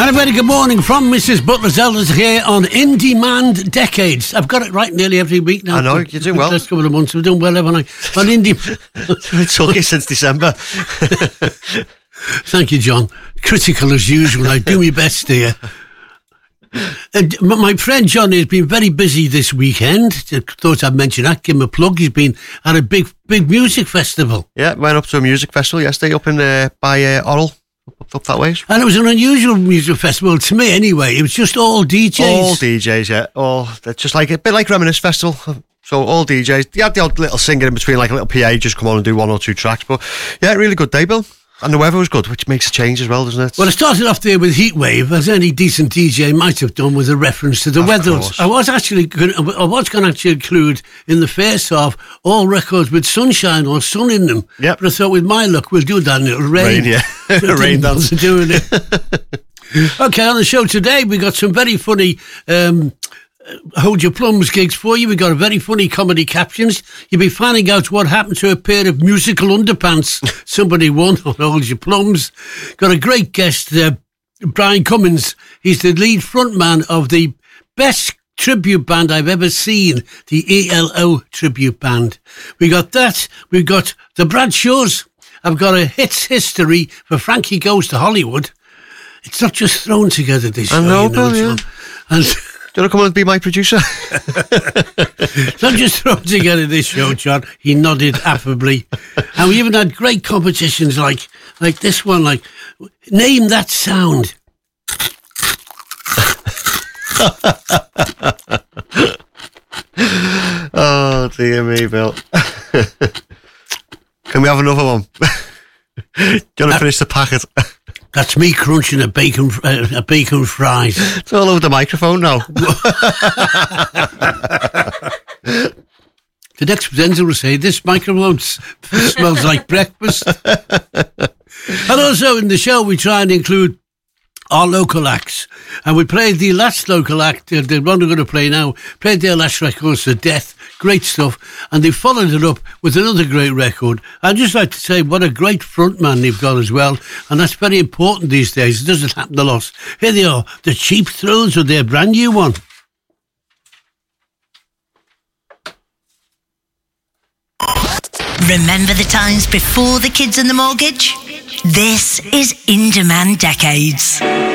And a very good morning from Mrs. Butler's Elders here on In Demand Decades. I've got it right nearly every week now. I know, you're doing well. The last couple of months, we've done well, haven't I? On It's okay since December. Thank you, John. Critical as usual. I do my best here. My friend John has been very busy this weekend. Thought I'd mention that, give him a plug. He's been at a big music festival. Yeah, went up to a music festival yesterday up in by Orrell. Up that way. And it was an unusual music festival to me anyway. It was just all DJs. All DJs, yeah. It's just like a bit like Reminisce Festival. So all DJs. You had the odd little singer in between, like a little PA, just come on and do one or two tracks. But yeah, really good day, Bill. And the weather was good, which makes a change as well, doesn't it? Well, it started off there with Heatwave, as any decent DJ might have done, with a reference to the weather. Course. I was going to actually include in the first half all records with sunshine or sun in them. Yep. But I thought with my luck, we'll do that and it'll rain. Yeah. Rain dance. Doing it. Okay, on the show today, we got some very funny Hold Your Plums gigs for you. We got a very funny comedy captions. You'll be finding out what happened to a pair of musical underpants somebody won on Hold Your Plums. Got a great guest, Brian Cummins. He's the lead frontman of the best tribute band I've ever seen, the ELO tribute band. We got that. We've got the Bradshaws. I've got a hits history for Frankie Goes to Hollywood. It's not just thrown together this show. I know, Bill, yeah. And do you want to come on and be my producer? not just thrown together this show, John. He nodded affably. And we even had great competitions like this one, like Name That Sound. Oh, dear me, Bill. Can we have another one? Do you want to finish the packet? That's me crunching a bacon fries. It's all over the microphone now. The next presenter will say, this microphone smells like breakfast. And also in the show, we try and include our local acts. And we played the last local act, the one we're going to play now, played their last records to death. Great stuff. And they followed it up with another great record. I'd just like to say what a great frontman they've got as well. And that's very important these days. It doesn't happen a lot. Here they are, the Cheap Thrills with their brand new one. Remember the times before the kids and the mortgage? This is In Demand Decades.